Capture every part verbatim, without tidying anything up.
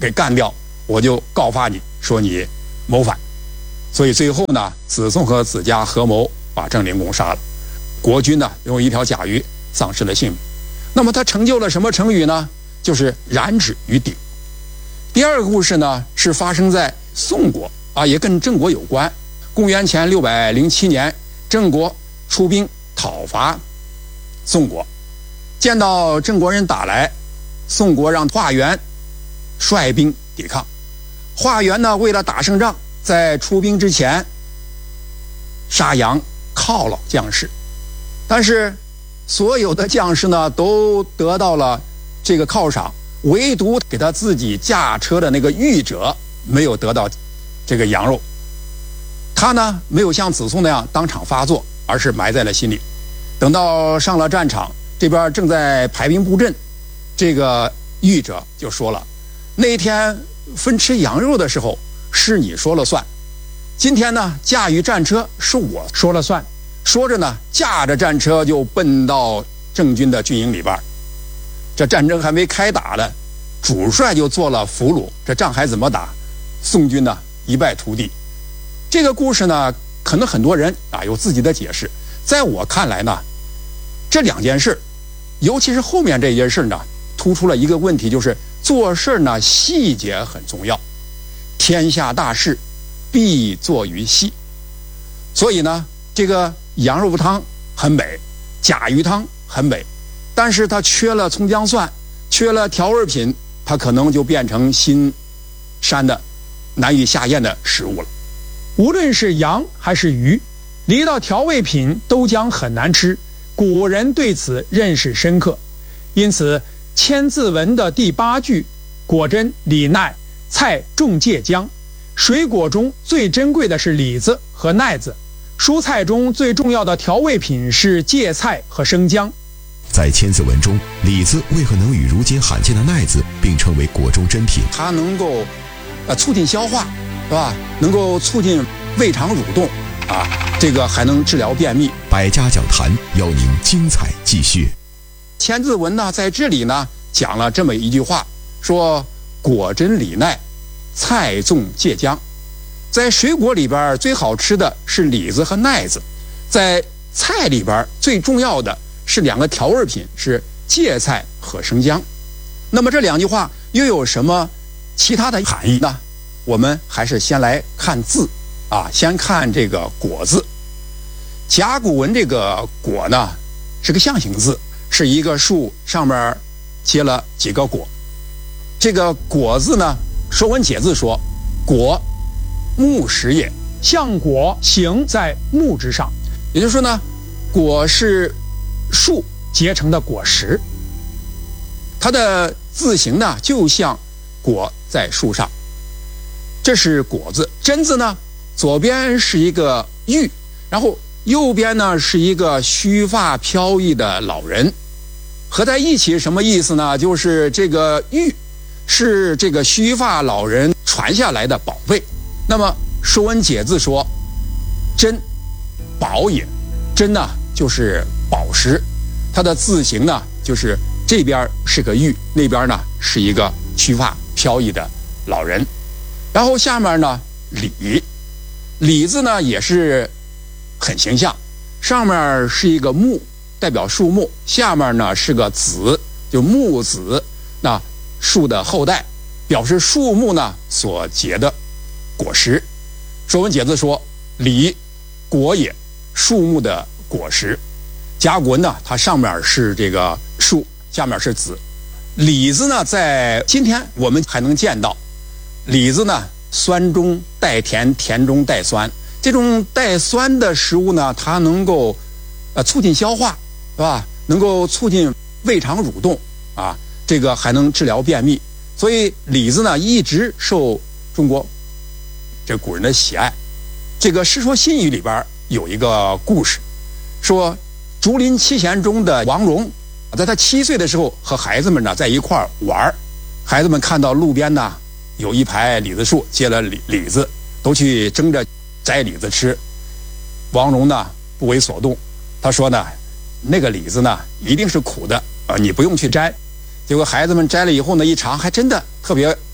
给干掉，我就告发你说你谋反。所以最后呢，子宋和子嘉合谋把郑灵公杀了，国君呢用一条甲鱼丧失了性命。那么他成就了什么成语呢？就是染指于鼎。第二个故事呢是发生在宋国啊，也跟郑国有关。公元前六百零七年，郑国出兵讨伐宋国，见到郑国人打来，宋国让华元率兵抵抗。华元呢为了打胜仗，在出兵之前杀羊犒劳将士，但是所有的将士呢都得到了这个犒赏，唯独给他自己驾车的那个御者没有得到这个羊肉。他呢没有像子宋那样当场发作，而是埋在了心里。等到上了战场，这边正在排兵布阵，这个御者就说了，那天分吃羊肉的时候是你说了算，今天呢驾驭战车是我说了算。说着呢，驾着战车就奔到郑军的军营里边。这战争还没开打呢，主帅就做了俘虏，这仗还怎么打？宋军呢一败涂地。这个故事呢，可能很多人啊有自己的解释。在我看来呢，这两件事，尤其是后面这件事呢，突出了一个问题，就是做事呢细节很重要。天下大事必作于细。所以呢，这个羊肉汤很美，甲鱼汤很美，但是它缺了葱姜蒜，缺了调味品，它可能就变成新膻的难以下咽的食物了。 无论是羊还是鱼，离到调味品都将很难吃，古人对此认识深刻。因此《千字文》的第八句，果真李奈菜重芥姜，水果中最珍贵的是李子和奈子，蔬菜中最重要的调味品是芥菜和生姜。 在《千字文》中，李子为何能与如今罕见的奈子并称为国中珍品？ 它能够呃促进消化，是吧？能够促进胃肠蠕动啊，这个还能治疗便秘。 百家讲坛邀您精彩继续。 千字文呢，在这里呢讲了这么一句话，说果真李奈，菜重芥姜。在水果里边最好吃的是李子和奈子，在菜里边最重要的是两个调味品，是芥菜和生姜。那么这两句话又有什么其他的含义呢？我们还是先来看字啊，先看这个果字。甲骨文这个果呢是个象形字，是一个树上面结了几个果。这个果字呢，《说文解字》说，果木实也， 象果形在木之上， 也就是说呢，果是树结成的果实， 它的字形呢就像果在树上。这是果字。真字呢，左边是一个玉，然后右边呢是一个须发飘逸的老人，合在一起什么意思呢？就是这个玉是这个须发老人传下来的宝贝。那么《说文解字》说，真宝也，真呢就是宝石，它的字形呢就是这边是个玉，那边呢是一个须发飘逸的老人。然后下面呢李，李字呢也是很形象，上面是一个木，代表树木，下面呢是个子，就木子，那树的后代，表示树木呢所结的果实。说文解字说，李果也，树木的果实。甲骨文呢，它上面是这个树，下面是子。李字呢，在今天我们还能见到。李子呢，酸中带甜，甜中带酸。这种带酸的食物呢，它能够呃促进消化，是吧？能够促进胃肠蠕动啊，这个还能治疗便秘。所以李子呢，一直受中国这古人的喜爱。这个《世说新语》里边有一个故事，说竹林七贤中的王戎，在他七岁的时候和孩子们呢在一块玩，孩子们看到路边呢有一排李子树，结了李李子，都去争着摘李子吃。王戎呢不为所动，他说呢，那个李子呢一定是苦的啊，你不用去摘。结果孩子们摘了以后呢，一尝还真的特别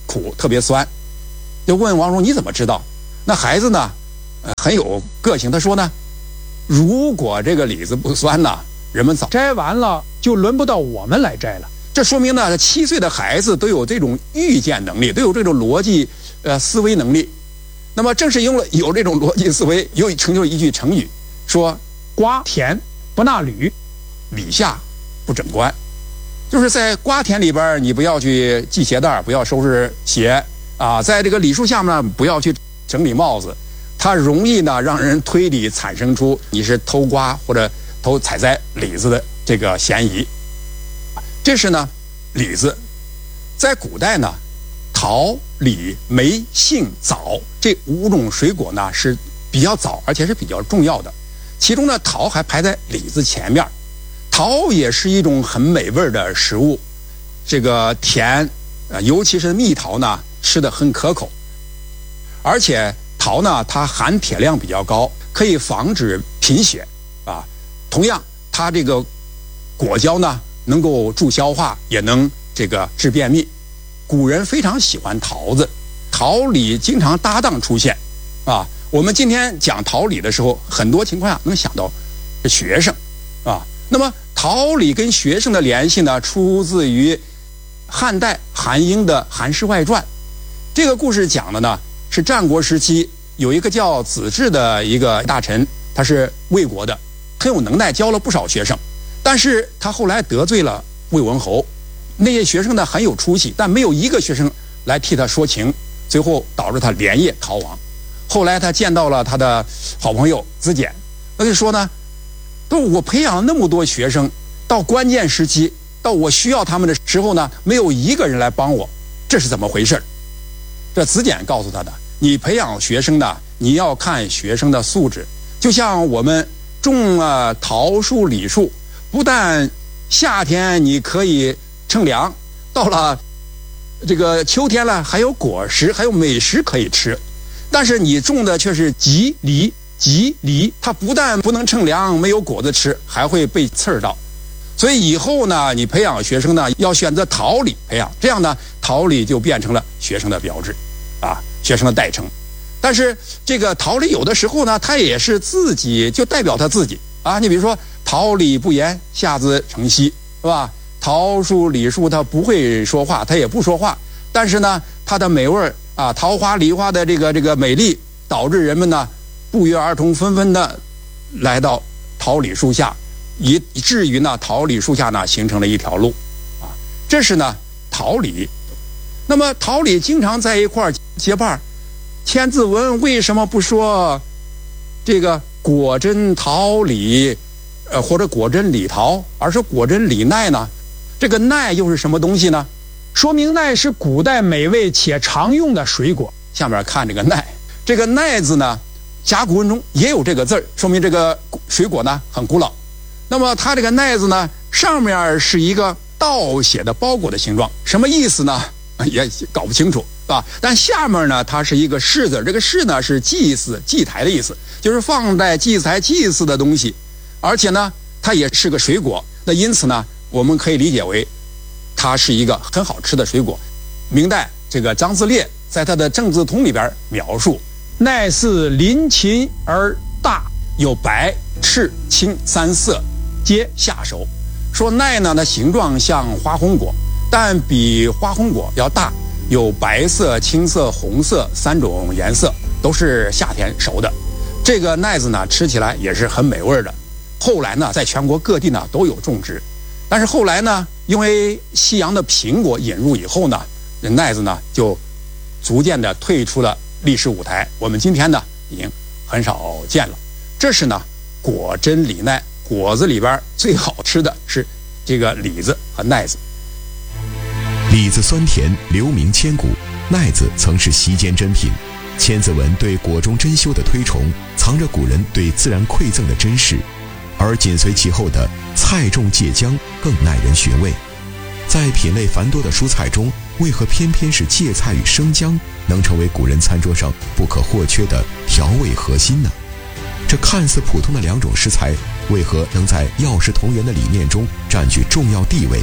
苦，特别酸。就问王蓉你怎么知道？那孩子呢，呃，很有个性，他说呢，如果这个李子不酸呢，人们早摘完了就轮不到我们来摘了。 这说明呢，七岁的孩子都有这种预见能力，都有这种逻辑呃思维能力。那么正是因为有这种逻辑思维，又成就一句成语，说瓜田不纳履， 履下不整冠。就是在瓜田里边，你不要去系鞋带，不要收拾鞋啊；在这个李树下面呢，不要去整理帽子，它容易呢让人推理产生出你是偷瓜或者偷采摘李子的这个嫌疑。这是呢李子。在古代呢，桃、李、梅、杏、枣这五种水果呢是比较早，而且是比较重要的。其中呢，桃还排在李子前面。桃也是一种很美味的食物，这个甜，呃，尤其是蜜桃呢，吃得很可口。而且桃呢，它含铁量比较高，可以防止贫血啊。同样，它这个果胶呢，能够助消化，也能这个治便秘。古人非常喜欢桃子，桃李经常搭档出现啊。我们今天讲桃李的时候，很多情况下能想到学生啊。那么桃李跟学生的联系呢，出自于汉代韩英的《韩氏外传》。这个故事讲的呢，是战国时期有一个叫子至的一个大臣，他是魏国的，很有能耐，教了不少学生。但是他后来得罪了魏文侯，那些学生呢很有出息，但没有一个学生来替他说情，最后导致他连夜逃亡。后来他见到了他的好朋友子简，他就说呢，都我培养了那么多学生，到关键时期，到我需要他们的时候呢，没有一个人来帮我，这是怎么回事？这子简告诉他的，你培养学生呢，你要看学生的素质。就像我们种了桃树、李树，不但夏天你可以乘凉，到了这个秋天了，还有果实，还有美食可以吃。但是你种的却是棘梨，棘梨它不但不能乘凉，没有果子吃，还会被刺儿到。所以以后呢，你培养学生呢，要选择桃李培养，这样呢，桃李就变成了学生的标志，啊，学生的代称。但是这个桃李有的时候呢，它也是自己就代表他自己啊。你比如说桃李不言，下自成蹊，是吧？桃树、李树它不会说话，它也不说话，但是呢，它的美味啊，桃花、梨花的这个这个美丽，导致人们呢不约而同纷纷的来到桃李树下，以至于呢桃李树下呢形成了一条路啊。这是呢桃李。那么桃李经常在一块儿结伴，千字文为什么不说这个果真桃李，呃或者果真李桃，而是果真李奈呢？这个奈又是什么东西呢？ 说明奈是古代美味且常用的水果。 下面看这个奈，这个奈字呢，甲骨文中也有这个字儿，说明这个水果呢很古老。那么它这个奈字呢，上面是一个倒写的包裹的形状，什么意思呢？也搞不清楚，啊。但下面呢，它是一个士字，这个士呢是祭祀、祭台的意思，就是放在祭台、祭祀的东西，而且呢，它也是个水果。那因此呢，我们可以理解为，它是一个很好吃的水果。明代这个张自烈在他的《正字通》里边描述， 奈似鳞禽而大， 有白、赤、青三色，皆下熟。说奈呢，它形状像花红果，但比花红果要大，有白色、青色、红色三种颜色，都是夏天熟的。这个奈子呢，吃起来也是很美味的。后来呢，在全国各地呢都有种植，但是后来呢，因为西洋的苹果引入以后呢，这奈子呢就逐渐的退出了历史舞台。我们今天呢已经很少见了。这是呢果真李奈，果子里边最好吃的是这个李子和奈子。 李子酸甜，留名千古；奈子曾是席间珍品。千字文对果中珍馐的推崇，藏着古人对自然馈赠的珍视，而紧随其后的菜种芥姜更耐人寻味。在品类繁多的蔬菜中，为何偏偏是芥菜与生姜能成为古人餐桌上不可或缺的调味核心呢？这看似普通的两种食材，为何能在药食同源的理念中占据重要地位，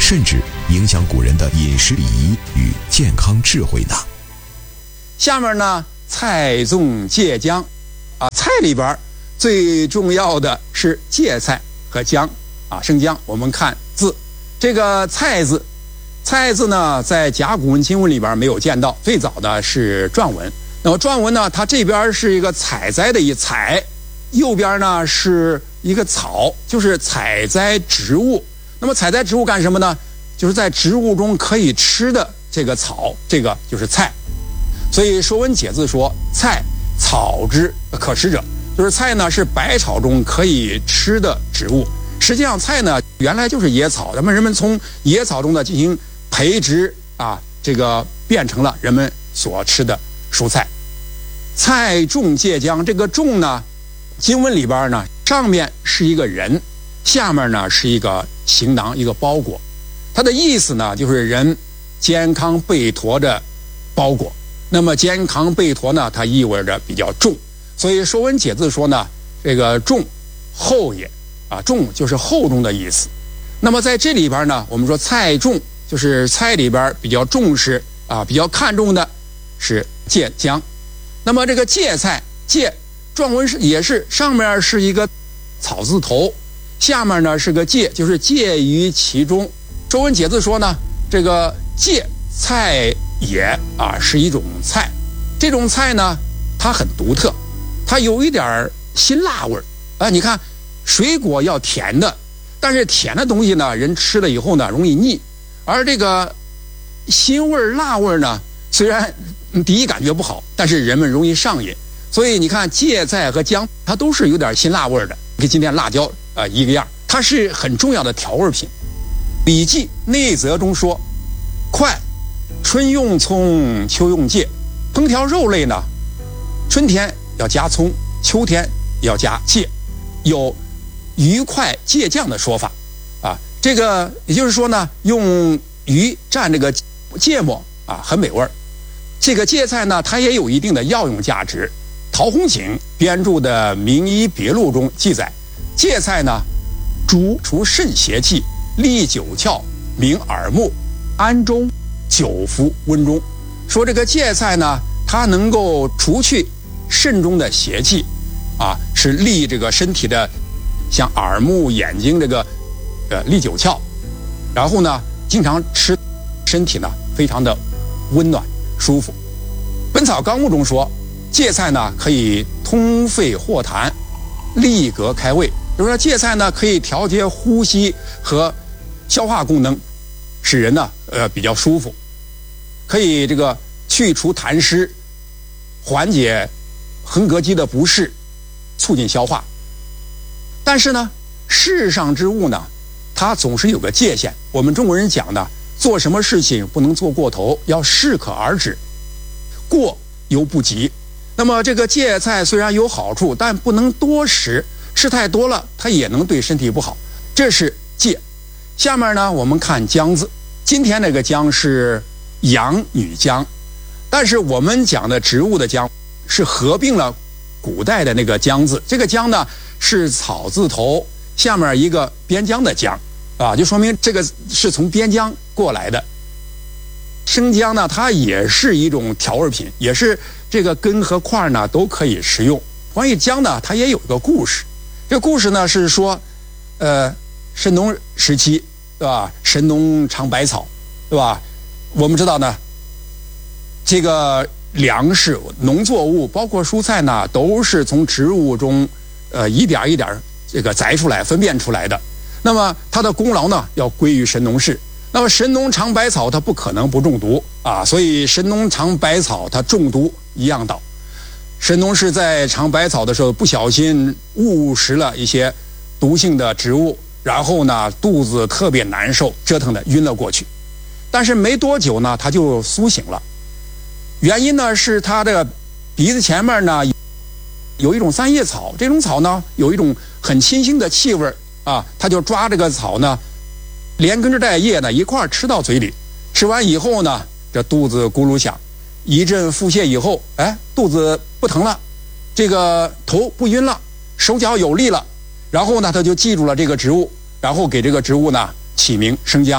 甚至影响古人的饮食礼仪与健康智慧呢？ 下面呢，菜粽芥姜，啊，菜里边最重要的是芥菜和姜，啊，生姜。我们看字，这个菜字，菜字呢，在甲骨文、金文里边没有见到，最早的是篆文。那么篆文呢，它这边是一个采摘的一采，右边呢是一个草，就是采摘植物。那么采摘植物干什么呢？就是在植物中可以吃的这个草，这个就是菜。所以《说文解字》说：“菜，草之可食者。”就是菜呢是百草中可以吃的植物。实际上菜呢原来就是野草，那么人们从野草中呢进行培植啊，这个变成了人们所吃的蔬菜。菜粽芥姜，这个粽呢，经文里边呢上面是一个人，下面呢是一个行囊，一个包裹。它的意思呢就是人肩扛背驮的包裹。那么肩扛背驮呢，它意味着比较重，所以《说文解字》说呢，这个重厚也啊，重就是厚重的意思。那么在这里边呢，我们说菜重就是菜里边比较重视啊，比较看重的是芥姜。那么这个芥菜，芥篆文是也是上面是一个草字头，下面呢是个介，就是介于其中。《说文解字》说呢，这个芥菜也啊是一种菜，这种菜呢它很独特，它有一点辛辣味儿啊。你看水果要甜的，但是甜的东西呢人吃了以后呢容易腻，而这个辛味辣味呢虽然第一感觉不好，但是人们容易上瘾。所以你看芥菜和姜它都是有点辛辣味的，跟今天辣椒啊、呃、一个样，它是很重要的调味品。《礼记内则》中说：“快，春用葱，秋用芥。”烹调肉类呢，春天要加葱，秋天要加芥，有鱼快芥酱的说法啊。这个也就是说呢，用鱼蘸这个芥末啊，很美味儿。这个芥菜呢，它也有一定的药用价值。陶弘景编著的《名医别录》中记载，芥菜呢，主除肾邪气，利九窍，明耳目，安中，久服温中。说这个芥菜呢，它能够除去肾中的邪气，啊，是利这个身体的，像耳目、眼睛这个，呃，利九窍。然后呢，经常吃，身体呢非常的温暖舒服。《本草纲目》中说，芥菜呢可以通肺化痰，利膈开胃。就是说芥菜呢可以调节呼吸和消化功能，使人呢呃比较舒服，可以这个去除痰湿，缓解横膈肌的不适，促进消化。但是呢，世上之物呢，它总是有个界限。我们中国人讲的，做什么事情不能做过头，要适可而止，过犹不及。那么这个芥菜虽然有好处，但不能多食，吃太多了它也能对身体不好。这是芥。下面呢，我们看姜字。今天这个姜是阳女姜，但是我们讲的植物的姜是合并了古代的那个姜字。这个姜呢是草字头，下面一个边疆的疆啊，就说明这个是从边疆过来的。生姜呢，它也是一种调味品，也是这个根和块呢都可以食用。关于姜呢，它也有一个故事。这个故事呢是说，呃，神农时期，对吧？神农尝百草，对吧？我们知道呢，这个粮食、农作物，包括蔬菜呢，都是从植物中，呃，一点一点这个摘出来、分辨出来的。那么它的功劳呢，要归于神农氏。那么神农尝百草，它不可能不中毒啊，所以神农尝百草，它中毒一样倒。神农氏在尝百草的时候，不小心误食了一些毒性的植物，然后呢，肚子特别难受，折腾的晕了过去。但是没多久呢，他就苏醒了。原因呢是他的鼻子前面呢有一种三叶草，这种草呢有一种很清新的气味啊，他就抓这个草呢，连根着带叶呢一块吃到嘴里。吃完以后呢，这肚子咕噜响，一阵腹泻以后，哎，肚子不疼了，这个头不晕了，手脚有力了。然后呢，他就记住了这个植物，然后给这个植物呢起名生姜。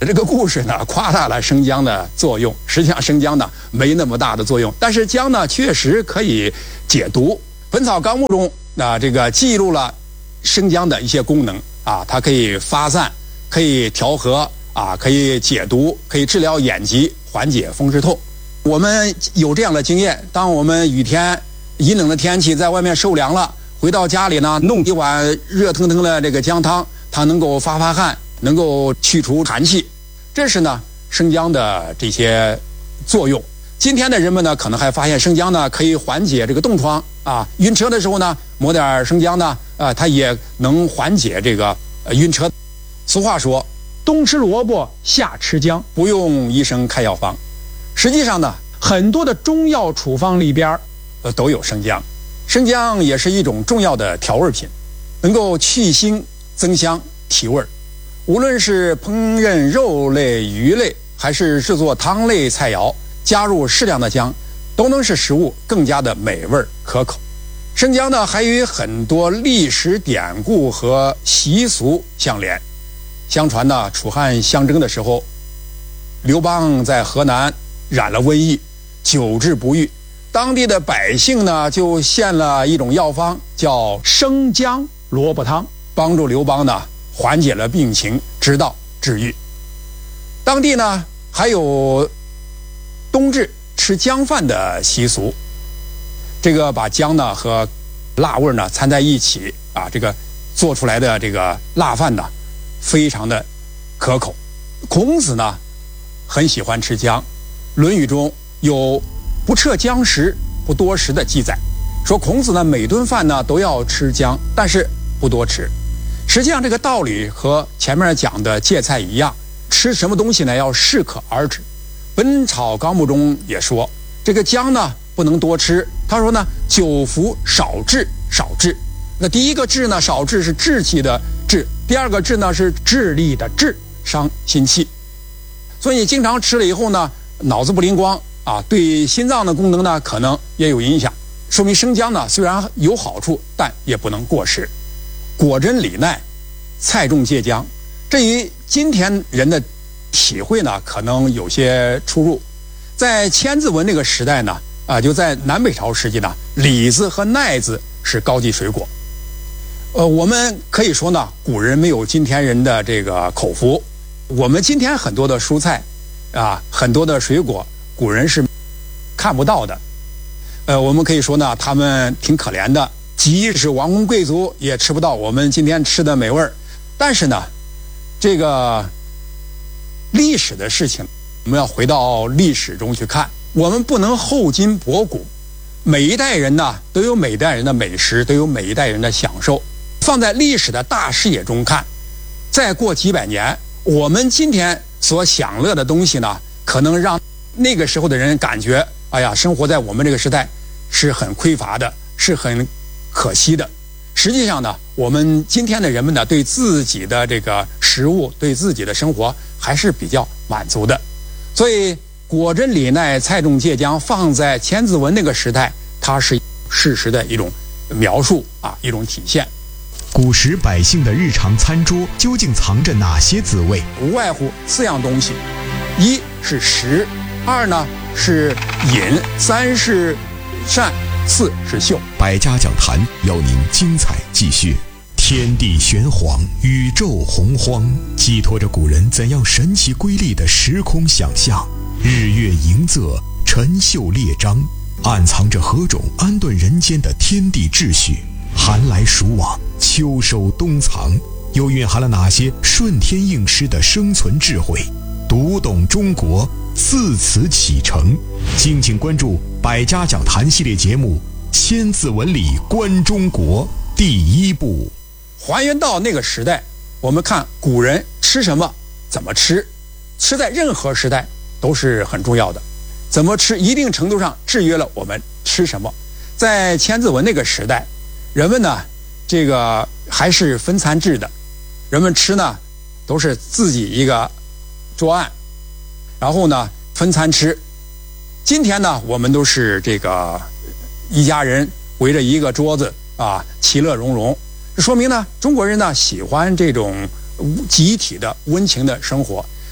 这个故事呢夸大了生姜的作用，实际上生姜呢没那么大的作用，但是姜呢确实可以解毒。《本草纲目》中啊、呃、这个记录了生姜的一些功能啊，它可以发散，可以调和啊，可以解毒，可以治疗眼疾，缓解风湿痛。我们有这样的经验，当我们雨天阴冷的天气在外面受凉了，回到家里呢，弄一碗热腾腾的这个姜汤，它能够发发汗，能够去除寒气，这是呢生姜的这些作用。今天的人们呢，可能还发现生姜呢可以缓解这个冻疮啊，晕车的时候呢抹点生姜呢，啊，它也能缓解这个呃晕车。俗话说， 冬吃萝卜夏吃姜， 不用医生开药方。实际上呢， 很多的中药处方里边呃都有生姜，生姜也是一种重要的调味品，能够去腥增香提味。无论是烹饪肉类鱼类还是制作汤类菜肴，加入适量的姜都能使食物更加的美味可口。生姜呢还与很多历史典故和习俗相连。相传呢，楚汉相争的时候，刘邦在河南染了瘟疫，久治不愈，当地的百姓呢就献了一种药方，叫生姜萝卜汤， 帮助刘邦呢缓解了病情，直到治愈。当地呢还有冬至吃姜饭的习俗，这个把姜呢和辣味呢掺在一起啊，这个做出来的这个辣饭呢非常的可口。孔子呢很喜欢吃姜，《论语》中有不撤姜食不多食的记载，说孔子呢每顿饭呢都要吃姜，但是不多吃。实际上这个道理和前面讲的芥菜一样，吃什么东西呢要适可而止。《本草纲目》中也说，这个姜呢不能多吃，他说呢久服少治少治。那第一个治呢，少治是志气的治，第二个治呢是智力的智，伤心气。所以你经常吃了以后呢，脑子不灵光啊，对心脏的功能呢可能也有影响。说明生姜呢虽然有好处，但也不能过食。果真李鼐菜重芥姜，这与今天人的体会呢可能有些出入。在千字文那个时代呢，啊，就在南北朝时期呢，李子和柰子是高级水果。呃，我们可以说呢，古人没有今天人的这个口福。我们今天很多的蔬菜啊，很多的水果，古人是看不到的。呃，我们可以说呢，他们挺可怜的，即使王公贵族也吃不到我们今天吃的美味儿。但是呢，这个历史的事情，我们要回到历史中去看，我们不能厚今薄古。每一代人呢，都有每一代人的美食，都有每一代人的享受。放在历史的大视野中看，再过几百年，我们今天所享乐的东西呢，可能让那个时候的人感觉，哎呀，生活在我们这个时代是很匮乏的，是很可惜的。实际上呢，我们今天的人们呢，对自己的这个食物，对自己的生活还是比较满足的。所以果真李鼐菜重芥姜放在千字文那个时代，它是事实的一种描述啊，一种体现。 古时百姓的日常餐桌究竟藏着哪些滋味？ 无外乎四样东西，一是食，二呢是饮，三是膳，四是嗅。 百家讲坛邀您精彩继续。天地玄黄，宇宙洪荒，寄托着古人怎样神奇瑰丽的时空想象。日月盈仄，辰宿列张，暗藏着何种安顿人间的天地秩序？寒来暑往，秋收冬藏，又蕴含了哪些顺天应诗的生存智慧？读懂中国，自此启程。敬请关注百家讲坛系列节目《千字文里观中国》第一部。 还原到那个时代，我们看古人吃什么，怎么吃，吃在任何时代都是很重要的。怎么吃，一定程度上制约了我们吃什么。在千字文那个时代，人们呢，这个还是分餐制的，人们吃呢都是自己一个桌案，然后呢分餐吃。今天呢，我们都是这个一家人围着一个桌子啊，其乐融融。这说明呢，中国人呢喜欢这种集体的温情的生活。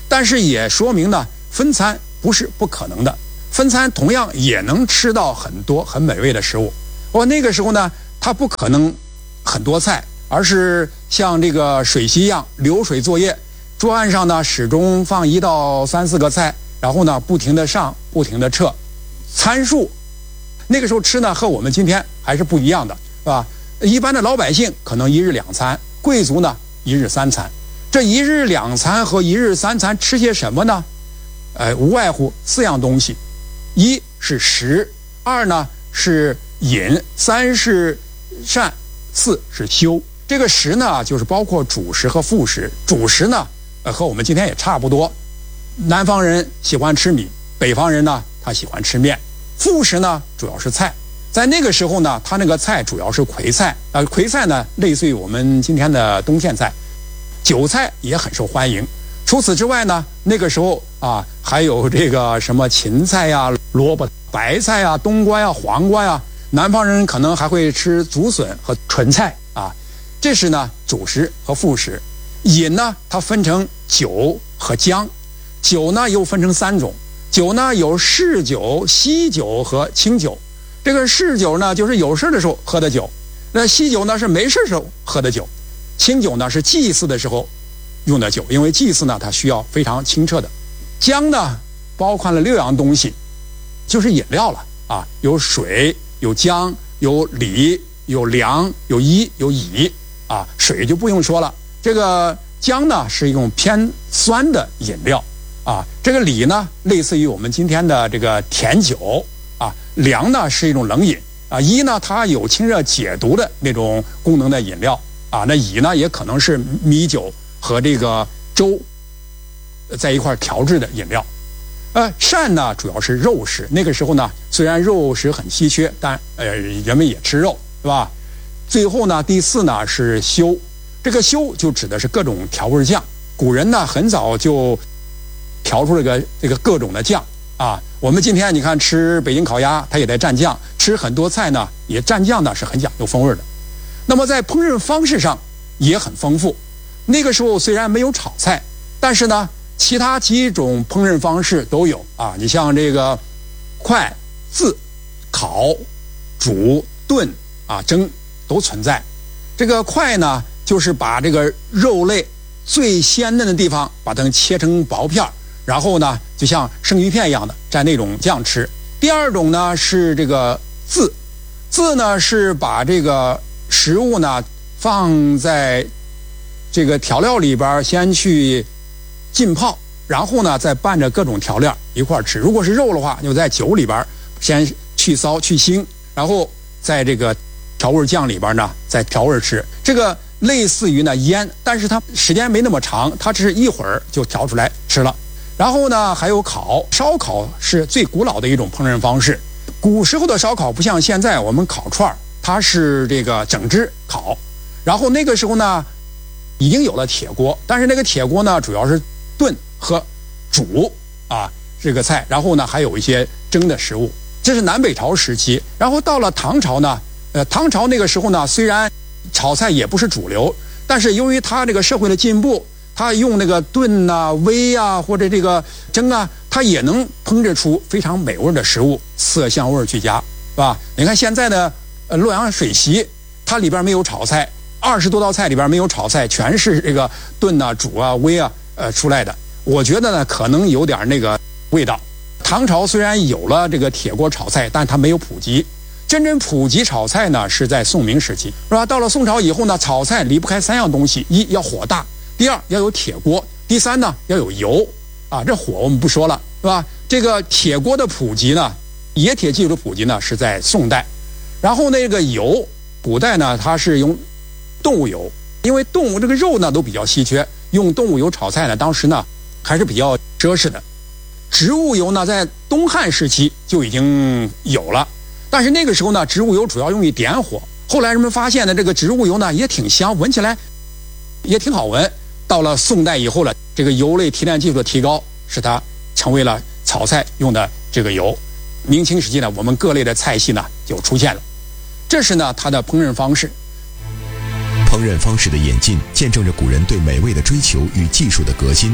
但是也说明呢，分餐不是不可能的，分餐同样也能吃到很多很美味的食物。我那个时候呢，它不可能很多菜，而是像这个水席一样流水作业，桌案上呢始终放一到三四个菜，然后呢不停的上，不停的撤。餐数那个时候吃呢和我们今天还是不一样的，是吧？一般的老百姓可能一日两餐，贵族呢一日三餐。这一日两餐和一日三餐吃些什么呢？呃，无外乎四样东西，一是食，二呢是饮，三是膳，四是休。这个食呢，就是包括主食和副食。主食呢，呃，和我们今天也差不多。南方人喜欢吃米，北方人呢，他喜欢吃面。副食呢，主要是菜。在那个时候呢，他那个菜主要是葵菜，呃，葵菜呢，类似于我们今天的冬苋菜。韭菜也很受欢迎。除此之外呢，那个时候啊，还有这个什么芹菜呀、萝卜、白菜呀、冬瓜呀、黄瓜呀。南方人可能还会吃竹笋和莼菜啊。这是呢主食和副食。饮呢，它分成酒和浆。酒呢又分成三种，酒呢有嗜酒、喜酒和清酒。这个嗜酒呢，就是有事的时候喝的酒；那喜酒呢，是没事的时候喝的酒。清酒呢是祭祀的时候用的酒，因为祭祀呢它需要非常清澈的。浆呢包括了六样东西，就是饮料了啊，有水、有浆、有梨、有粮、有衣、有乙啊。水就不用说了，这个浆呢是一种偏酸的饮料啊。这个梨呢类似于我们今天的这个甜酒啊。粮呢是一种冷饮啊。衣呢它有清热解毒的那种功能的饮料。啊，那乙呢也可能是米酒和这个粥在一块调制的饮料。呃，膳呢主要是肉食。那个时候呢，虽然肉食很稀缺，但呃人们也吃肉，是吧？最后呢，第四呢是休。这个休就指的是各种调味酱。古人呢很早就调出这个这个各种的酱啊。我们今天你看吃北京烤鸭，它也在蘸酱；吃很多菜呢，也蘸酱呢是很讲究风味的。那么在烹饪方式上也很丰富。那个时候虽然没有炒菜，但是呢，其他几种烹饪方式都有啊。你像这个快、自、烤、煮、炖啊、蒸都存在。这个快呢，就是把这个肉类最鲜嫩的地方把它切成薄片，然后呢，就像生鱼片一样的蘸那种酱吃。第二种呢是这个自，自呢是把这个食物呢放在这个调料里边，先去浸泡，然后呢再拌着各种调料一块吃。如果是肉的话，就在酒里边先去骚去腥，然后在这个调味酱里边呢再调味吃。这个类似于呢腌，但是它时间没那么长，它只是一会儿就调出来吃了。然后呢还有烤，烧烤是最古老的一种烹饪方式。古时候的烧烤不像现在我们烤串，它是这个整只烤。然后那个时候呢已经有了铁锅，但是那个铁锅呢主要是炖和煮啊这个菜，然后呢还有一些蒸的食物。这是南北朝时期。然后到了唐朝呢，呃唐朝那个时候呢，虽然炒菜也不是主流，但是由于它这个社会的进步，它用那个炖啊、煨啊或者这个蒸啊，它也能烹制出非常美味的食物，色香味俱佳，是吧？你看现在的呃洛阳水席，它里边没有炒菜，二十多道菜里边没有炒菜，全是这个炖啊、煮啊、煨啊呃出来的。我觉得呢，可能有点那个味道。唐朝虽然有了这个铁锅炒菜，但它没有普及。真正普及炒菜呢，是在宋明时期，是吧？到了宋朝以后呢，炒菜离不开三样东西：一要火大，第二要有铁锅，第三呢要有油啊。这火我们不说了，是吧？这个铁锅的普及呢，冶铁技术的普及呢，是在宋代。然后那个油，古代呢它是用动物油，因为动物这个肉呢都比较稀缺，用动物油炒菜呢，当时呢还是比较奢侈的。植物油呢，在东汉时期就已经有了，但是那个时候呢，植物油主要用于点火。后来人们发现呢，这个植物油呢也挺香，闻起来也挺好闻。到了宋代以后呢，这个油类提炼技术的提高，使它成为了炒菜用的这个油。明清时期呢，我们各类的菜系呢就出现了。这是呢它的烹饪方式。 烹饪方式的演进，见证着古人对美味的追求与技术的革新。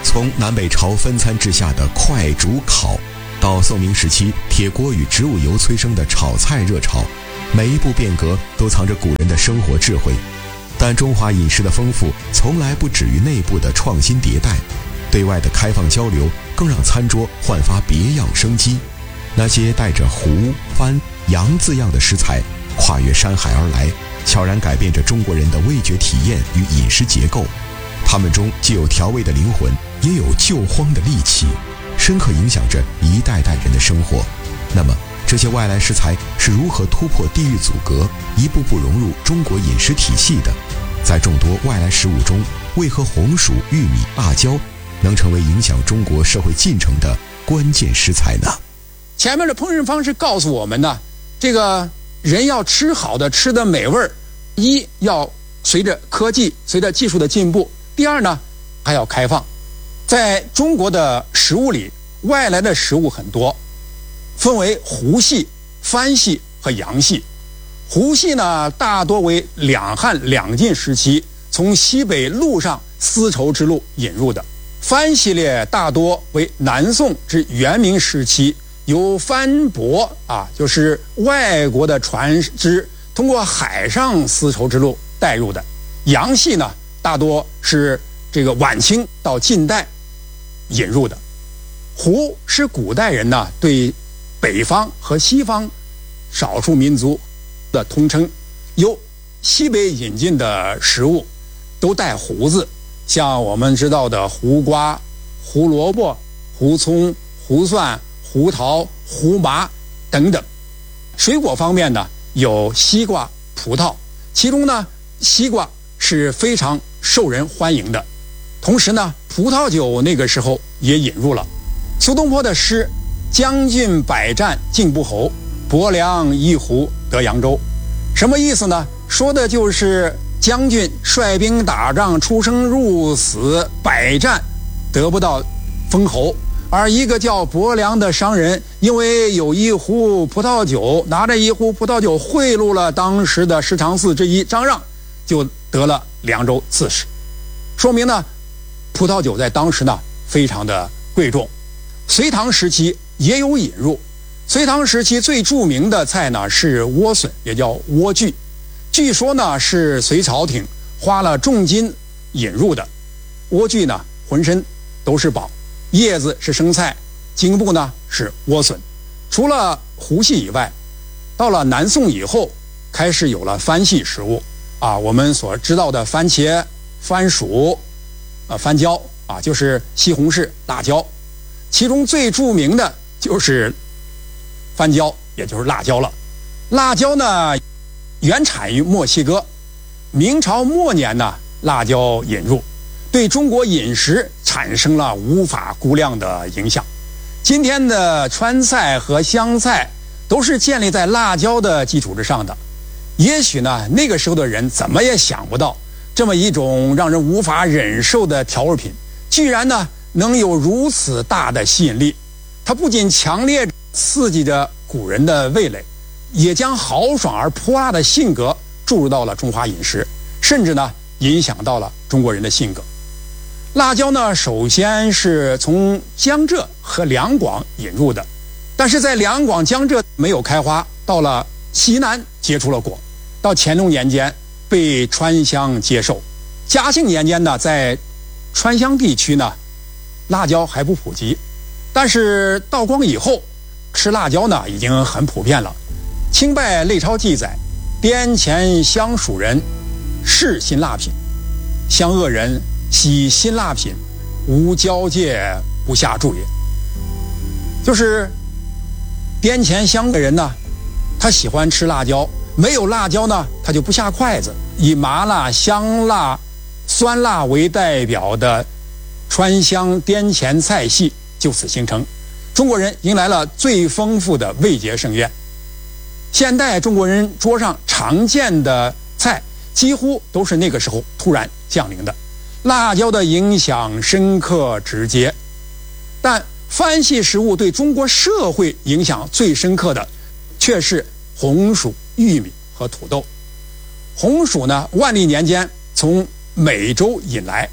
从南北朝分餐制下的快煮烤，到宋明时期铁锅与植物油催生的炒菜热炒，每一步变革都藏着古人的生活智慧。但中华饮食的丰富从来不止于内部的创新迭代，对外的开放交流更让餐桌焕发别样生机。那些带着胡、番、洋字样的食材跨越山海而来，悄然改变着中国人的味觉体验与饮食结构。它们中既有调味的灵魂，也有救荒的利器，深刻影响着一代代人的生活。那么这些外来食材是如何突破地域阻隔，一步步融入中国饮食体系的？在众多外来食物中，为何红薯、玉米、辣椒能成为影响中国社会进程的关键食材呢？ 前面的烹饪方式告诉我们呢，这个人要吃好的、吃的美味儿，一要随着科技、随着技术的进步；第二呢，还要开放。在中国的食物里，外来的食物很多，分为胡系、番系和洋系。胡系呢，大多为两汉两晋时期从西北路上丝绸之路引入的；番系列大多为南宋至元明时期由番舶啊，就是外国的船只通过海上丝绸之路带入的。洋系呢，大多是这个晚清到近代引入的。胡是古代人呢对北方和西方少数民族的通称，由西北引进的食物都带胡字，像我们知道的胡瓜、胡萝卜、胡葱、胡蒜、胡桃、胡麻等等。水果方面呢，有西瓜、葡萄，其中呢，西瓜是非常受人欢迎的。同时呢，葡萄酒那个时候也引入了。苏东坡的诗“将军百战进不侯，伯良一壶得扬州”，什么意思呢？说的就是将军率兵打仗，出生入死，百战得不到封侯，而一个叫伯良的商人，因为有一壶葡萄酒，拿着一壶葡萄酒贿赂了当时的十常侍之一张让，就得了凉州刺史。说明呢，葡萄酒在当时呢非常的贵重。隋唐时期也有引入，隋唐时期最著名的菜呢是莴笋，也叫莴苣。据说呢是隋朝廷花了重金引入的。莴苣呢浑身都是宝，叶子是生菜，茎部呢是莴笋。除了胡系以外，到了南宋以后，开始有了番系食物啊，我们所知道的番茄、番薯、呃番椒啊，就是西红柿、辣椒。其中最著名的就是番椒，也就是辣椒了。辣椒呢，原产于墨西哥。明朝末年呢，辣椒引入，对中国饮食产生了无法估量的影响。今天的川菜和湘菜都是建立在辣椒的基础之上的。也许呢，那个时候的人怎么也想不到，这么一种让人无法忍受的调味品，居然呢能有如此大的吸引力。它不仅强烈刺激着古人的味蕾，也将豪爽而泼辣的性格注入到了中华饮食，甚至呢影响到了中国人的性格。辣椒呢，首先是从江浙和两广引入的，但是在两广、江浙没有开花，到了西南结出了果。到乾隆年间被川湘接受，嘉庆年间呢，在川湘地区呢，辣椒还不普及，但是道光以后，吃辣椒呢已经很普遍了。清代类钞记载，滇黔湘蜀人嗜辛辣品，湘鄂人喜辛辣品，无交界不下注也。就是滇黔湘的人呢，他喜欢吃辣椒，没有辣椒呢，他就不下筷子。以麻辣、香辣、酸辣为代表的川湘滇黔菜系就此形成，中国人迎来了最丰富的味觉盛宴。现代中国人桌上常见的菜几乎都是那个时候突然降临的，辣椒的影响深刻直接。但番系食物对中国社会影响最深刻的却是红薯、玉米和土豆。红薯呢，万历年间从美洲引来，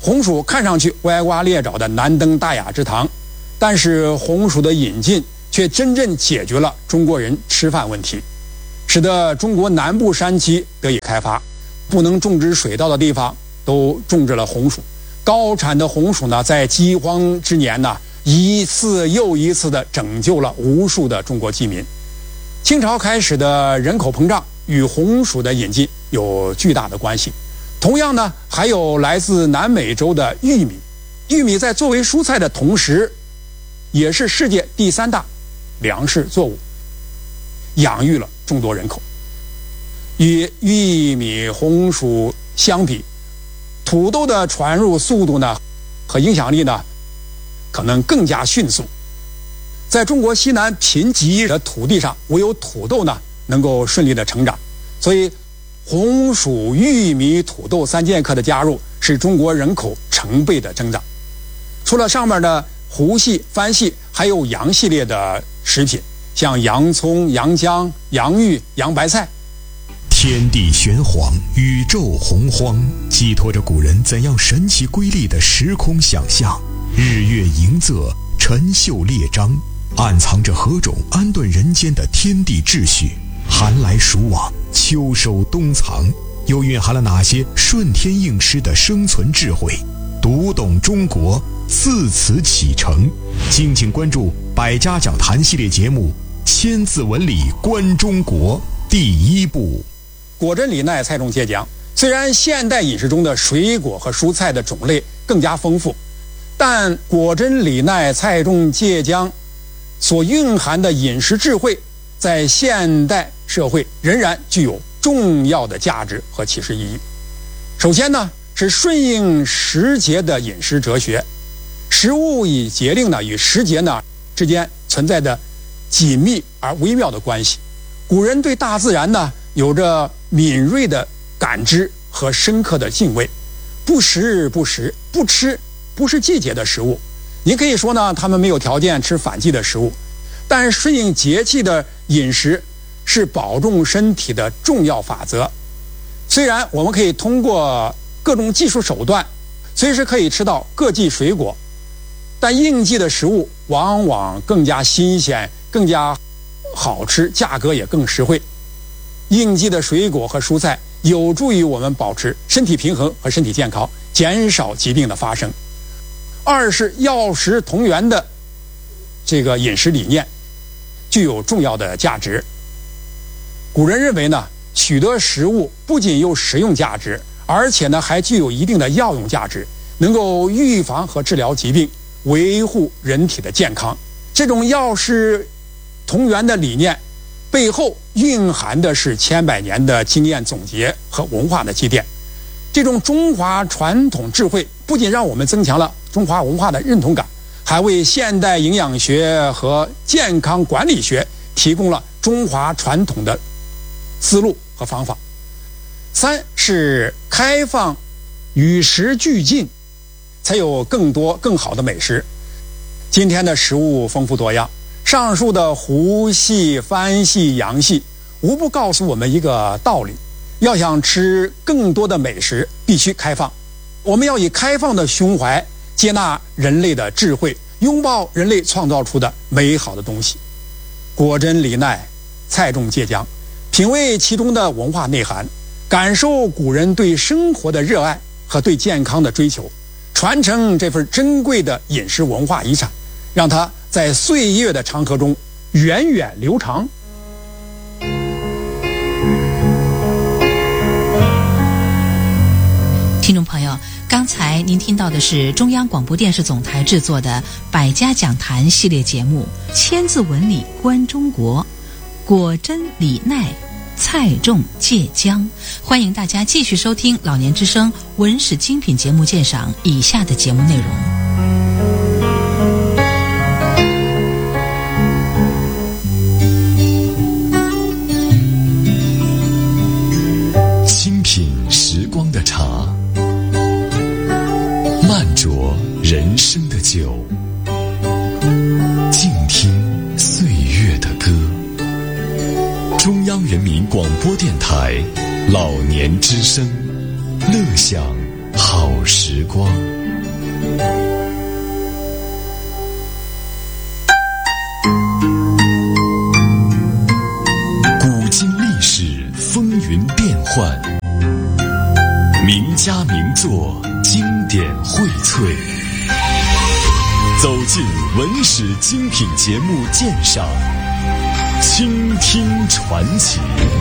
红薯看上去歪瓜裂枣的难登大雅之堂，但是红薯的引进却真正解决了中国人吃饭问题，使得中国南部山区得以开发，不能种植水稻的地方都种植了红薯。高产的红薯呢，在饥荒之年呢，一次又一次地拯救了无数的中国饥民。清朝开始的人口膨胀与红薯的引进有巨大的关系。同样呢，还有来自南美洲的玉米。玉米在作为蔬菜的同时，也是世界第三大粮食作物，养育了众多人口。与玉米、红薯相比，土豆的传入速度呢和影响力呢可能更加迅速。在中国西南贫瘠的土地上，唯有土豆呢能够顺利的成长。所以红薯、玉米、土豆三剑客的加入，使中国人口成倍的增长。除了上面的胡系、番系，还有洋系列的食品，像洋葱、洋姜、洋芋、洋白菜。 天地玄黄，宇宙洪荒，寄托着古人怎样神奇瑰丽的时空想象。日月盈仄，辰宿列张，暗藏着何种安顿人间的天地秩序。寒来暑往，秋收冬藏，又蕴含了哪些顺天应师的生存智慧？读懂中国，自此启程。敬请关注百家讲坛系列节目《千字文里观中国》第一部。 果真李奈菜种芥姜，虽然现代饮食中的水果和蔬菜的种类更加丰富，但果真李奈菜种芥姜所蕴含的饮食智慧，在现代社会仍然具有重要的价值和启示意义。首先呢，是顺应时节的饮食哲学。食物以节令呢，与时节呢之间存在着紧密而微妙的关系。古人对大自然呢有着敏锐的感知和深刻的敬畏，不时不食，不吃不是季节的食物。您可以说呢，他们没有条件吃反季的食物，但顺应节气的饮食是保重身体的重要法则。虽然我们可以通过各种技术手段，随时可以吃到各季水果，但应季的食物往往更加新鲜，更加好吃，价格也更实惠。应季的水果和蔬菜有助于我们保持身体平衡和身体健康，减少疾病的发生。二是药食同源的这个饮食理念具有重要的价值。古人认为呢，许多食物不仅有食用价值，而且呢还具有一定的药用价值，能够预防和治疗疾病，维护人体的健康。这种药食同源的理念背后蕴含的是千百年的经验总结和文化的积淀。这种中华传统智慧不仅让我们增强了中华文化的认同感，还为现代营养学和健康管理学提供了中华传统的思路和方法。三是开放与时俱进，才有更多更好的美食。今天的食物丰富多样，上述的胡系、番系、洋系无不告诉我们一个道理：要想吃更多的美食，必须开放。我们要以开放的胸怀接纳人类的智慧，拥抱人类创造出的美好的东西。果真李奈菜种芥姜，品味其中的文化内涵，感受古人对生活的热爱和对健康的追求，传承这份珍贵的饮食文化遗产，让它在岁月的长河中源远流长。 听众朋友，刚才您听到的是中央广播电视总台制作的百家讲坛系列节目《千字文里观中国》，果真李奈菜种芥姜。欢迎大家继续收听老年之声文史精品节目鉴赏以下的节目内容。 清品时光的茶，慢酌人生的酒，静听岁月的歌。中央人民广播电台老年之声，乐享好时时光。古今历史风云变幻，名家名作经典荟萃，走进文史精品节目鉴赏，倾听传奇。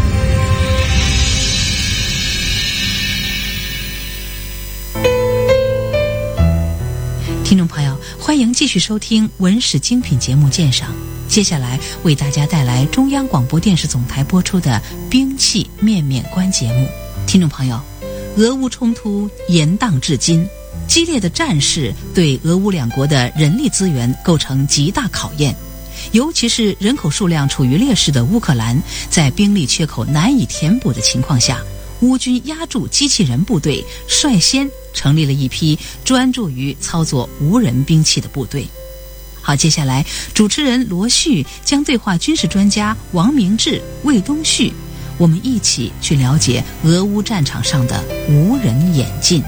听众朋友，欢迎继续收听文史精品节目鉴赏。接下来为大家带来中央广播电视总台播出的兵器面面观节目。听众朋友，俄乌冲突延宕至今，激烈的战事对俄乌两国的人力资源构成极大考验。尤其是人口数量处于劣势的乌克兰，在兵力缺口难以填补的情况下，乌军压住机器人部队，率先成立了一批专注于操作无人兵器的部队。好，接下来主持人罗旭将对话军事专家王明志、魏东旭，我们一起去了解俄乌战场上的无人演进。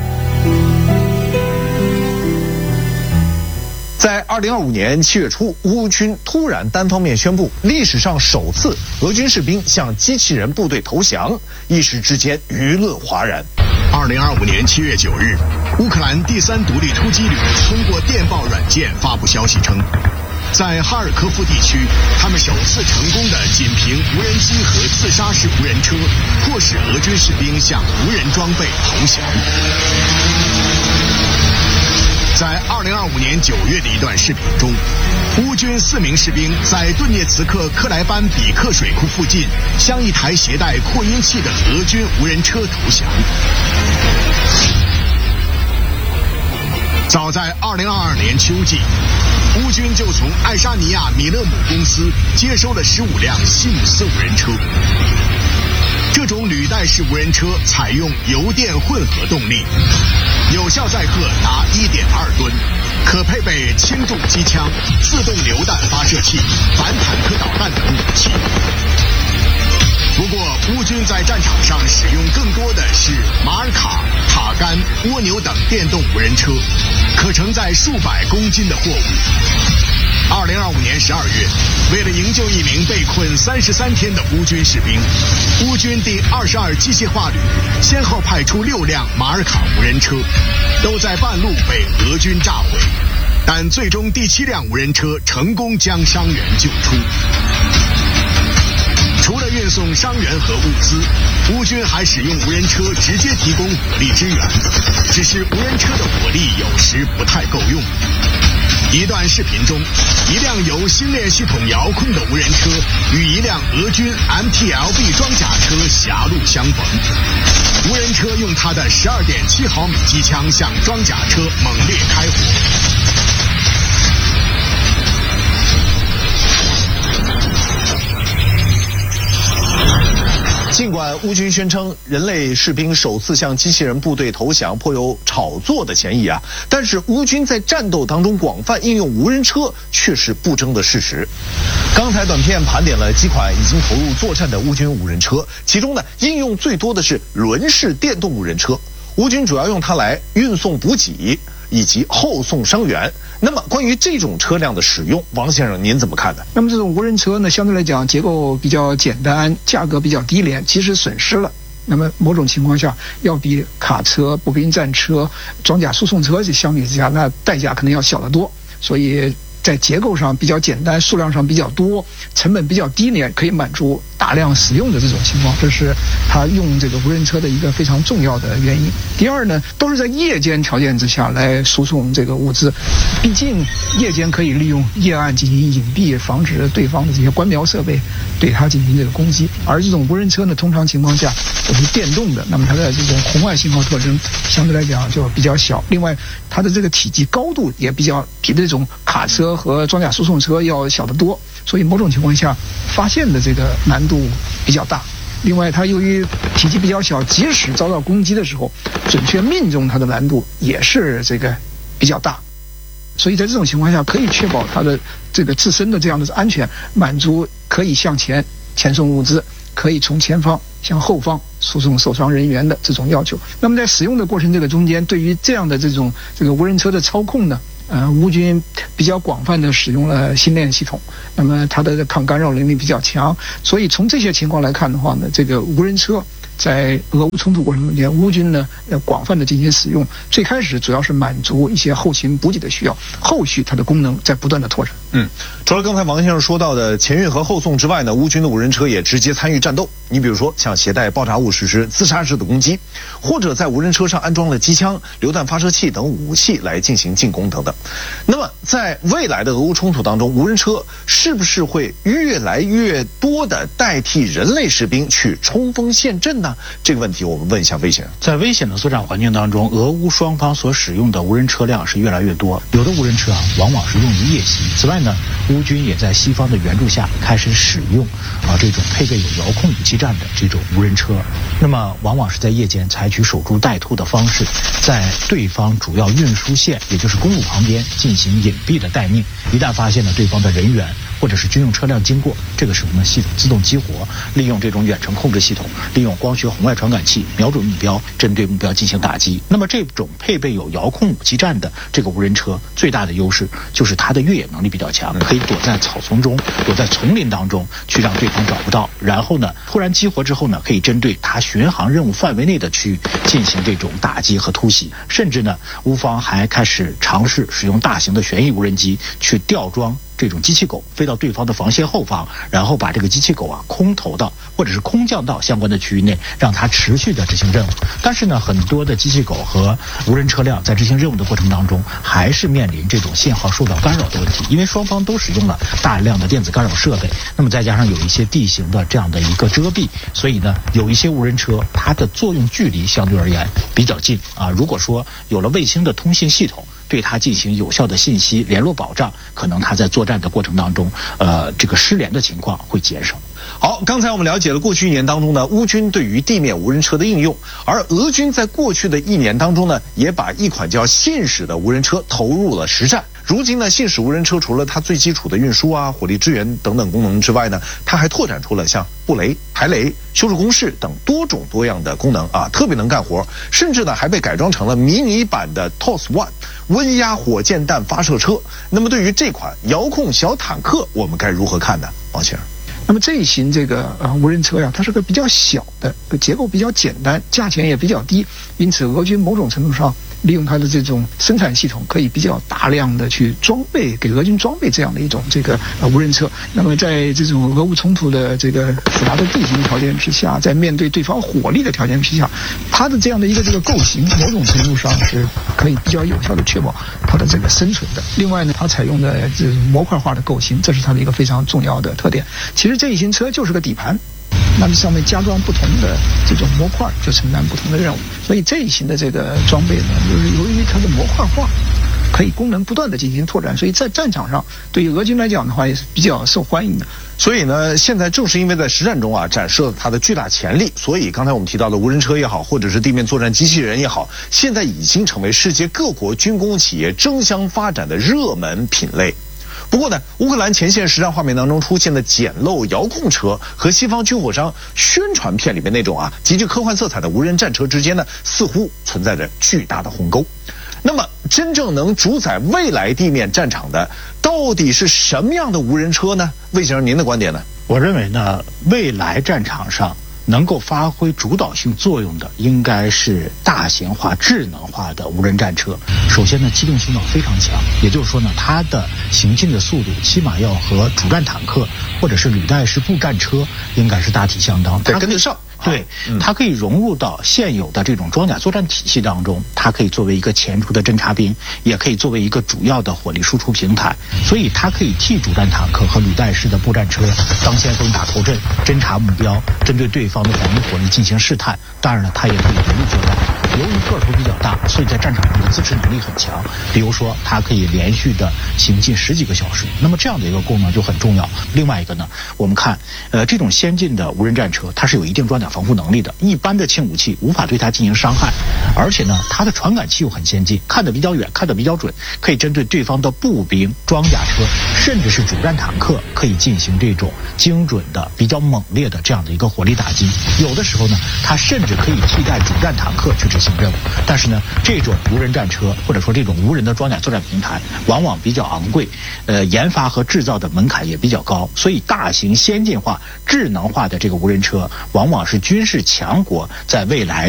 在二零二五年七月初，乌军突然单方面宣布，历史上首次俄军士兵向机器人部队投降，一时之间舆论哗然。 二零二五年七月九日，乌克兰第三独立突击旅通过电报软件发布消息称，在哈尔科夫地区，他们首次成功的仅凭无人机和自杀式无人车，迫使俄军士兵向无人装备投降。在二零二五年九月的一段视频中，乌军四名士兵在顿涅茨克克莱班比克水库附近向一台携带扩音器的俄军无人车投降。早在二零二二年秋季，乌军就从爱沙尼亚米勒姆公司接收了十五辆西姆斯无人车。这种履带式无人车采用油电混合动力，有效载荷达 一点二吨，可配备轻重机枪、自动榴弹发射器、反坦克导弹等武器。不过，乌军在战场上使用更多的是马尔卡、塔甘、蜗牛等电动无人车，可承载数百公斤的货物。二零二五年十二月，为了营救一名被困三十三天的乌军士兵，乌军第二十二机械化旅先后派出六辆马尔卡无人车，都在半路被俄军炸毁，但最终第七辆无人车成功将伤员救出。除了运送伤员和物资，乌军还使用无人车直接提供火力支援，只是无人车的火力有时不太够用。一段视频中，一辆由星链系统遥控的无人车与一辆俄军 M T L B 装甲车狭路相逢，无人车用它的 十二点七毫米机枪向装甲车猛烈开火。 尽管乌军宣称人类士兵首次向机器人部队投降颇有炒作的嫌疑啊，但是乌军在战斗当中广泛应用无人车却是不争的事实。刚才短片盘点了几款已经投入作战的乌军无人车，其中呢应用最多的是轮式电动无人车，乌军主要用它来运送补给以及后送伤员。那么关于这种车辆的使用，王先生您怎么看呢？ 那么这种无人车呢，相对来讲结构比较简单，价格比较低廉，即使损失了，那么某种情况下要比卡车、步兵战车、装甲输送车相比之下，那代价可能要小得多。所以在结构上比较简单，数量上比较多，成本比较低廉，可以满足大量使用的这种情况，这是它用这个无人车的一个非常重要的原因。第二呢，都是在夜间条件之下来输送这个物资，毕竟夜间可以利用夜暗进行隐蔽，防止对方的这些观瞄设备对它进行这个攻击。而这种无人车呢，通常情况下都是电动的，那么它的这种红外信号特征相对来讲就比较小。另外，它的这个体积高度也比较比这种卡车和装甲输送车要小得多，所以某种情况下发现的这个难度比较大。另外，它由于体积比较小，即使遭到攻击的时候，准确命中它的难度也是这个比较大。所以在这种情况下，可以确保它的这个自身的这样的安全，满足可以向前前送物资，可以从前方向后方输送受伤人员的这种要求。那么在使用的过程这个中间，对于这样的这种这个无人车的操控呢，呃，乌军比较广泛的使用了星链系统，那么它的抗干扰能力比较强，所以从这些情况来看的话呢，这个无人车在俄乌冲突过程中间，乌军呢要广泛的进行使用。最开始主要是满足一些后勤补给的需要，后续它的功能在不断的拓展。 嗯，除了刚才王先生说到的前运和后送之外呢，乌军的无人车也直接参与战斗。你比如说，像携带爆炸物实施自杀式的攻击，或者在无人车上安装了机枪、榴弹发射器等武器来进行进攻等等。那么，在未来的俄乌冲突当中，无人车是不是会越来越多的代替人类士兵去冲锋陷阵呢？这个问题我们问一下魏先生。 在危险的作战环境当中，俄乌双方所使用的无人车辆是越来越多，有的无人车啊，往往是用于夜袭。此外呢，乌军也在西方的援助下开始使用啊这种配备有遥控武器站的这种无人车，那么往往是在夜间采取守株待兔的方式，在对方主要运输线，也就是公路旁边进行隐蔽的待命。一旦发现了对方的人员或者是军用车辆经过，这个时候呢，系统自动激活，利用这种远程控制系统，利用光学红外传感器瞄准目标，针对目标进行打击。那么这种配备有遥控武器站的这个无人车，最大的优势就是它的越野能力比较强，可以躲在草丛中，躲在丛林当中，去让对方找不到。然后呢，突然激活之后呢，可以针对它巡航任务范围内的区域进行这种打击和突袭。甚至呢，乌方还开始尝试使用大型的旋翼无人机去吊装这种机器狗，飞到对方的防线后方，然后把这个机器狗啊空投到或者是空降到相关的区域内，让它持续的执行任务。但是呢，很多的机器狗和无人车辆在执行任务的过程当中，还是面临这种信号受到干扰的问题，因为双方都使用了大量的电子干扰设备，那么再加上有一些地形的这样的一个遮蔽，所以呢，有一些无人车它的作用距离相对而言比较近啊。如果说有了卫星的通信系统，对它进行有效的信息联络保障，可能它在作战的过程当中，呃，这个失联的情况会减少。 好，刚才我们了解了过去一年当中呢，乌军对于地面无人车的应用，而俄军在过去的一年当中呢，也把一款叫信使的无人车投入了实战。如今呢，信使无人车除了它最基础的运输啊、火力支援等等功能之外呢，它还拓展出了像布雷、排雷、修饰工事等多种多样的功能啊，特别能干活，甚至呢还被改装成了迷你版的 T O S one 温压火箭弹发射车。那么对于这款遥控小坦克，我们该如何看呢？王先生。 那么这一型这个呃无人车呀，它是个比较小的，结构比较简单，价钱也比较低，因此俄军某种程度上利用它的这种生产系统，可以比较大量的去装备，给俄军装备这样的一种这个呃无人车。那么在这种俄乌冲突的这个复杂的地形条件之下，在面对对方火力的条件之下，它的这样的一个这个构型，某种程度上是可以比较有效的确保它的这个生存的。另外呢，它采用的这种模块化的构型，这是它的一个非常重要的特点。其实这一型车就是个底盘，那么上面加装不同的这种模块，就承担不同的任务。所以这一型的这个装备呢，就是由于它的模块化，可以功能不断的进行拓展，所以在战场上对于俄军来讲的话，也是比较受欢迎的。 所以呢，现在正是因为在实战中啊展示了它的巨大潜力，所以刚才我们提到的无人车也好，或者是地面作战机器人也好，现在已经成为世界各国军工企业争相发展的热门品类。不过呢，乌克兰前线实战画面当中出现的简陋遥控车和西方军火商宣传片里面那种啊极具科幻色彩的无人战车之间呢，似乎存在着巨大的鸿沟。那么，真正能主宰未来地面战场的，到底是什么样的无人车呢？魏先生，您的观点呢？ 我认为呢，未来战场上能够发挥主导性作用的，应该是大型化、智能化的无人战车。首先呢，机动性要非常强，也就是说呢，它的行进的速度起码要和主战坦克或者是履带式步战车应该是大体相当， 得跟得上。 对，它可以融入到现有的这种装甲作战体系当中，它可以作为一个前出的侦察兵，也可以作为一个主要的火力输出平台，所以它可以替主战坦克和履带式的步战车当先锋打头阵，侦察目标，针对对方的反应火力进行试探。当然了，它也可以独立作战。 由于个头比较大，所以在战场上的自持能力很强。比如说，它可以连续的行进十几个小时，那么这样的一个功能就很重要。另外一个呢，我们看，呃，这种先进的无人战车，它是有一定装甲防护能力的，一般的轻武器无法对它进行伤害，而且呢，它的传感器又很先进，看得比较远，看得比较准，可以针对对方的步兵、装甲车，甚至是主战坦克，可以进行这种精准的、比较猛烈的这样的一个火力打击。有的时候呢，它甚至可以替代主战坦克去执行任务。但是呢，这种无人战车或者说这种无人的装甲作战平台，往往比较昂贵，呃，研发和制造的门槛也比较高，所以大型先进化、智能化的这个无人车，往往是军事强国在未来